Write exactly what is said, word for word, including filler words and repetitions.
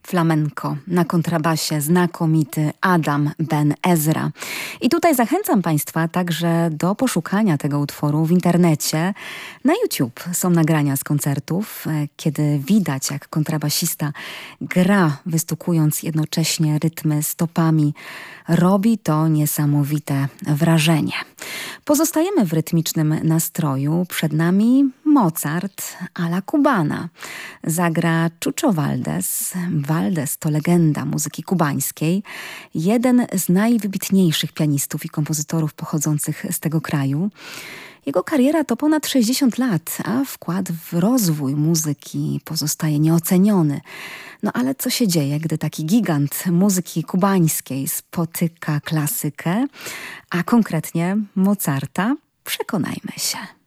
flamenco, na kontrabasie znakomity Adam Ben Ezra. I tutaj zachęcam Państwa także do poszukania tego utworu w internecie. Na YouTube są nagrania z koncertów, kiedy widać, jak kontrabasista gra, wystukując jednocześnie rytmy stopami. Robi to niesamowite wrażenie. Pozostajemy w rytmicznym nastroju. Przed nami Mozart a la cubana. Zagra Chucho Valdés. Valdés to legenda muzyki kubańskiej. Jeden z najwybitniejszych pianistów i kompozytorów pochodzących z tego kraju. Jego kariera to ponad sześćdziesiąt lat, a wkład w rozwój muzyki pozostaje nieoceniony. No ale co się dzieje, gdy taki gigant muzyki kubańskiej spotyka klasykę, a konkretnie Mozarta? Przekonajmy się.